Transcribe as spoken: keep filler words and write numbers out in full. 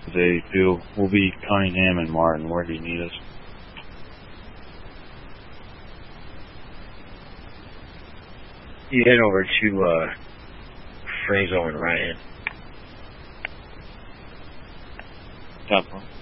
They do. We'll be Cunningham and Martin. Where do you need us? You head over to uh, Frazo and Ryan. Capital.